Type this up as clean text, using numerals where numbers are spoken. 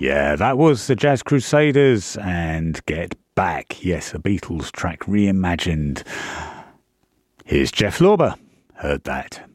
Yeah, that was the Jazz Crusaders and Get Back. Yes, a Beatles track reimagined. Here's Jeff Lorber. Heard that.